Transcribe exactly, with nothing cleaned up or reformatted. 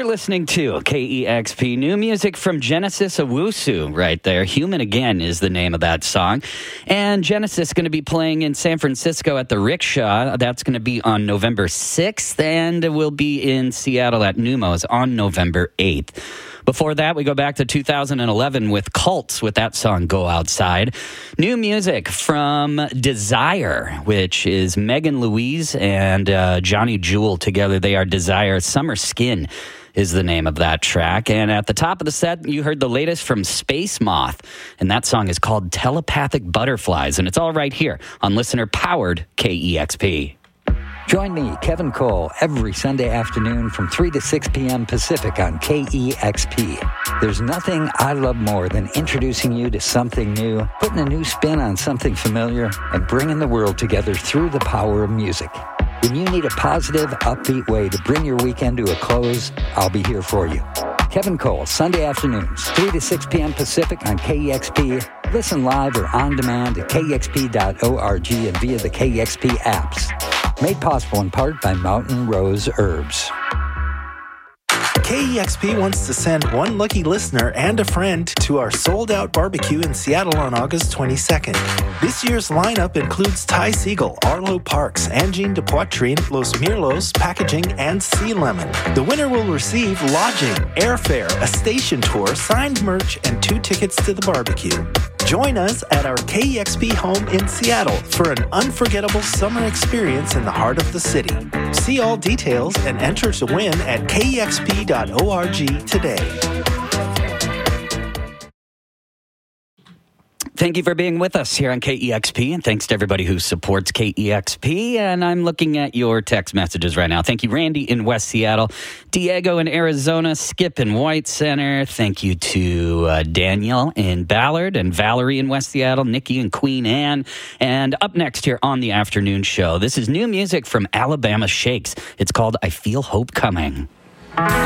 listening to K E X P, new music from Genesis Owusu right there. Human Again is the name of that song. And Genesis is going to be playing in San Francisco at the Rickshaw. That's going to be on November sixth, and we'll be in Seattle at Numos on November eighth. Before that, we go back to two thousand eleven with Cults with that song, Go Outside. New music from Desire, which is Megan Louise and uh, Johnny Jewel together. They are Desire. Summer Skin is the name of that track. And at the top of the set, you heard the latest from Space Moth, and that song is called Telepathic Butterflies, and it's all right here on listener-powered K E X P. Join me, Kevin Cole, every Sunday afternoon from three to six p.m. Pacific on K E X P. There's nothing I love more than introducing you to something new, putting a new spin on something familiar, and bringing the world together through the power of music. When you need a positive, upbeat way to bring your weekend to a close, I'll be here for you. Kevin Cole, Sunday afternoons, three to six p.m. Pacific on K E X P. Listen live or on demand at K E X P dot org and via the K E X P apps. Made possible in part by Mountain Rose Herbs. K E X P wants to send one lucky listener and a friend to our sold-out barbecue in Seattle on August twenty-second. This year's lineup includes Ty Siegel, Arlo Parks, Angine de Poitrine, Los Mirlos, Packaging, and Sea Lemon. The winner will receive lodging, airfare, a station tour, signed merch, and two tickets to the barbecue. Join us at our K E X P home in Seattle for an unforgettable summer experience in the heart of the city. See all details and enter to win at K E X P dot org today. Thank you for being with us here on K E X P, and thanks to everybody who supports K E X P. And I'm looking at your text messages right now. Thank you, Randy in West Seattle, Diego in Arizona, Skip in White Center. Thank you to uh, Daniel in Ballard and Valerie in West Seattle, Nikki in Queen Anne. And up next here on the afternoon show, this is new music from Alabama Shakes. It's called I Feel Hope Coming.